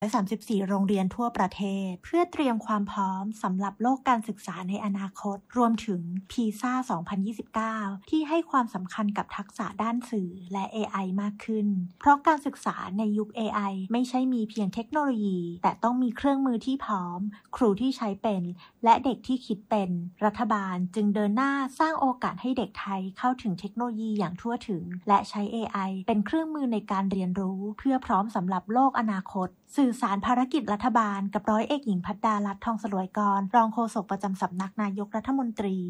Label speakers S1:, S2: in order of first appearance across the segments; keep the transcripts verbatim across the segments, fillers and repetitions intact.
S1: สามสิบสี่โรงเรียนทั่วประเทศเพื่อเตรียมความพร้อมสำหรับโลกการศึกษาในอนาคตรวมถึง พี เอ เอ สองพันยี่สิบเก้า ที่ให้ความสำคัญกับทักษะด้านสื่อและ เอ ไอ มากขึ้นเพราะการศึกษาในยุค เอ ไอ ไม่ใช่มีเพียงเทคโนโลยีแต่ต้องมีเครื่องมือที่พร้อมครูที่ใช้เป็นและเด็กที่คิดเป็นรัฐบาลจึงเดินหน้าสร้างโอกาสให้เด็กไทยเข้าถึงเทคโนโลยีอย่างทั่วถึงและใช้ เอ ไอ เป็นเครื่องมือในการเรียนรู้เพื่อพร้อมสำหรับโลกอนาคตสื่อสารภารกิจรัฐบาลกับร้อยเอกหญิงภัทรดาลัตน์ ทองสลวยกรรองโฆษกประจำสำนักนายกรัฐมนตรี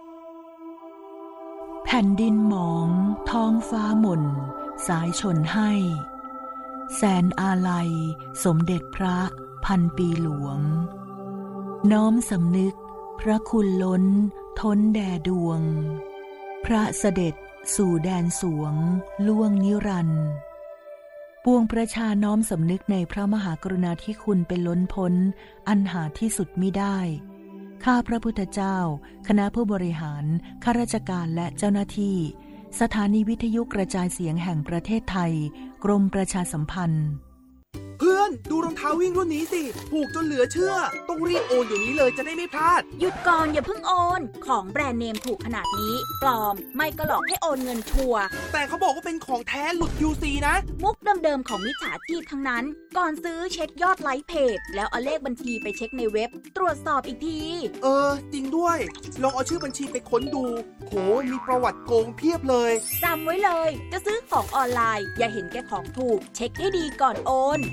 S2: แผ่นดินหมองท้องฟ้าหม่นสายชนให้แสนอาลัยสมเด็จพระพันปีหลวงน้อมสำนึกพระคุณล้นท้นแด่ดวงพระเสด็จสู่แดนสวงล่วงนิรันดร์ปวงประชาน้อมสำนึกในพระมหากรุณาธิคุณเป็นล้นพ้นอันหาที่สุดมิได้ข้าพระพุทธเจ้าคณะผู้บริหารข้าราชการและเจ้าหน้าที่สถานีวิทยุกระจายเสียงแห่งประเทศไทยกรมประชาสัมพันธ์
S3: เพื่อนดูรองเท้าวิ่งรุ่นนี้สิถูกจนเหลือเชื่อต้องรีบโอนเดี๋ยวนี้เลยจะได้ไม่พลาด
S4: หยุดก่อนอย่าเพิ่งโอนของแบรนด์เนมถูกขนาดนี้ปลอมไม่ก็หลอกให้โอนเงินชัวร์
S3: แต่เขาบอกว่าเป็นของแท้หลุด ยู ซี นะ
S4: มุกเดิมๆของมิจฉาชีพทั้งนั้นก่อนซื้อเช็คยอดไลค์เพจแล้วเอาเลขบัญชีไปเช็คในเว็บตรวจสอบอีกที
S3: เออจริงด้วยลองเอาชื่อบัญชีไปค้นดูโหมีประวัติโกงเพียบเลย
S4: จำไว้เลยจะซื้อของออนไลน์อย่าเห็นแก่ของถูกเช็คให้ดีก่อนโอน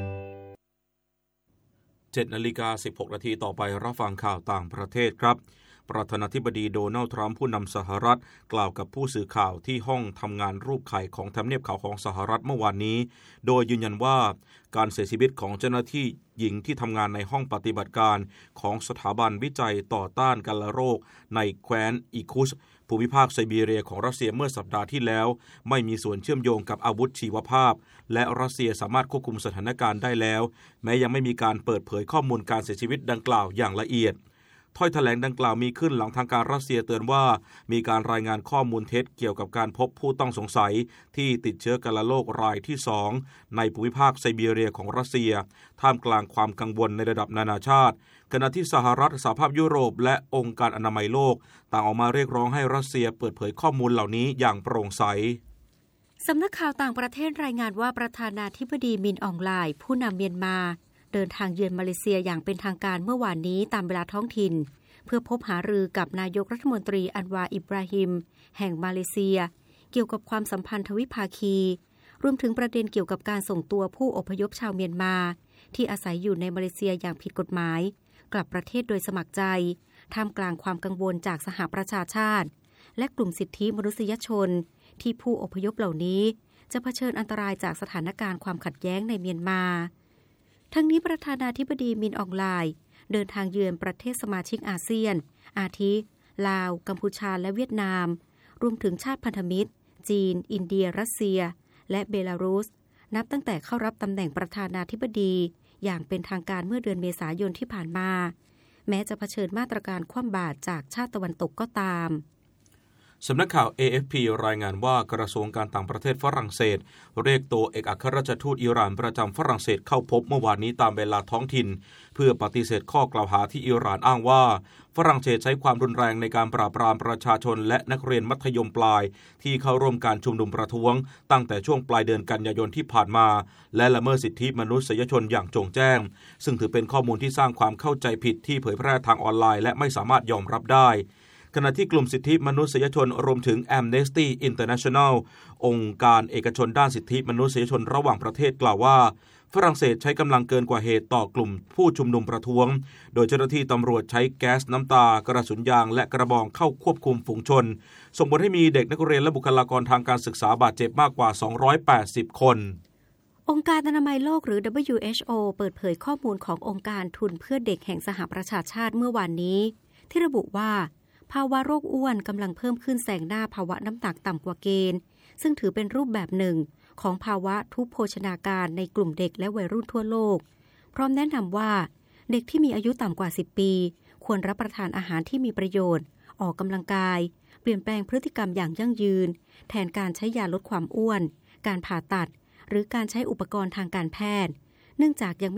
S5: เจ็ดนาฬิกาสิบหกนาทีต่อไปรับฟังข่าวต่างประเทศครับประธานาธิบดีโดนัลด์ทรัมป์ผู้นำสหรัฐกล่าวกับผู้สื่อข่าวที่ห้องทำงานรูปไข่ของทำเนียบขาวของสหรัฐเมื่อวานนี้โดยยืนยันว่าการเสียชีวิตของเจ้าหน้าที่หญิงที่ทำงานในห้องปฏิบัติการของสถาบันวิจัยต่อต้านกัลโรคในแคว้นอิคุชภูมิภาคไซบีเรียของรัสเซียเมื่อสัปดาห์ที่แล้วไม่มีส่วนเชื่อมโยงกับอาวุธชีวภาพและรัสเซียสามารถควบคุมสถานการณ์ได้แล้วแม้ยังไม่มีการเปิดเผยข้อมูลการเสียชีวิตดังกล่าวอย่างละเอียดถ้อยแถลงดังกล่าวมีขึ้นหลังทางการรัสเซียเตือนว่ามีการรายงานข้อมูลเท็จเกี่ยวกับการพบผู้ต้องสงสัยที่ติดเชื้อกาฬโรครายที่สองในภูมิภาคไซบีเรียของรัสเซียท่ามกลางความกังวลในระดับนานาชาติขณะที่สหรัฐสหภาพยุโรปและองค์การอนามัยโลกต่างออกมาเรียกร้องให้รัสเซียเปิดเผยข้อมูลเหล่านี้อย่างโปร่งใส
S6: สำนักข่าวต่างประเทศรายงานว่าประธานาธิบดีมินอองไลน์ผู้นำเมียนมาเดินทางเยือนมาเลเซียอย่างเป็นทางการเมื่อวานนี้ตามเวลาท้องถิ่นเพื่อพบหารือกับนายกรัฐมนตรีอันวาอิบราฮิมแห่งมาเลเซียเกี่ยวกับความสัมพันธ์ทวิภาคีรวมถึงประเด็นเกี่ยวกับการส่งตัวผู้อพยพชาวเมียนมาที่อาศัยอยู่ในมาเลเซียอย่างผิดกฎหมายกลับประเทศโดยสมัครใจท่ามกลางความกังวลจากสหประชาชาติและกลุ่มสิทธิมนุษยชนที่ผู้อพยพเหล่านี้จะเผชิญอันตรายจากสถานการณ์ความขัดแย้งในเมียนมาทั้งนี้ประธานาธิบดีมินอองไลน์เดินทางเยือนประเทศสมาชิกอาเซียนอาทิลาวกัมพูชาและเวียดนามรวมถึงชาติพันธมิตรจีนอินเดียรัสเซียและเบลารุสนับตั้งแต่เข้ารับตำแหน่งประธานาธิบดีอย่างเป็นทางการเมื่อเดือนเมษายนที่ผ่านมาแม้จะเผชิญมาตรการคว่ำบาตรจากชาติตะวันตกก็ตาม
S5: สำนักข่าว เอ เอฟ พี รายงานว่ากระทรวงการต่างประเทศฝรั่งเศสเรียกตัวเอกอัครราชทูตอิหร่านประจำฝรั่งเศสเข้าพบเมื่อวานนี้ตามเวลาท้องถิ่นเพื่อปฏิเสธข้อกล่าวหาที่อิหร่านอ้างว่าฝรั่งเศสใช้ความรุนแรงในการปราบปรามประชาชนและนักเรียนมัธยมปลายที่เข้าร่วมการชุมนุมประท้วงตั้งแต่ช่วงปลายเดือนกันยายนที่ผ่านมาและละเมิดสิทธิมนุษยชนอย่างโจ่งแจ้งซึ่งถือเป็นข้อมูลที่สร้างความเข้าใจผิดที่เผยแพร่ทางออนไลน์และไม่สามารถยอมรับได้ขณะที่กลุ่มสิทธิมนุษยชนรวมถึง Amnesty International องค์การเอกชนด้านสิทธิมนุษยชนระหว่างประเทศกล่าวว่าฝรั่งเศสใช้กำลังเกินกว่าเหตุต่อกลุ่มผู้ชุมนุมประท้วงโดยเจ้าหน้าที่ตำรวจใช้แก๊สน้ำตากระสุนยางและกระบองเข้าควบคุมฝูงชนส่งผลให้มีเด็กนักเรียนและบุคลากรทางการศึกษาบาดเจ็บมากกว่าสองร้อยแปดสิบคน
S6: องค์การอนามัยโลกหรือ ดับเบิลยู เอช โอ เปิดเผยข้อมูลขององค์การทุนเพื่อเด็กแห่งสหประชาชาติเมื่อวานนี้ที่ระบุว่าภาวะโรคอ้วนกำลังเพิ่มขึ้นแซงหน้าภาวะน้ำหนักต่ำกว่าเกณฑ์ซึ่งถือเป็นรูปแบบหนึ่งของภาวะทุพโภชนาการในกลุ่มเด็กและวัยรุ่นทั่วโลกพร้อมแนะนำว่าเด็กที่มีอายุต่ำกว่าสิบปีควรรับประทานอาหารที่มีประโยชน์ออกกำลังกายเปลี่ยนแปลงพฤติกรรมอย่างยั่งยืนแทนการใช้ยาลดความอ้วนการผ่าตัดหรือการใช้อุปกรณ์ทางการแพทย์เนื่องจากยัง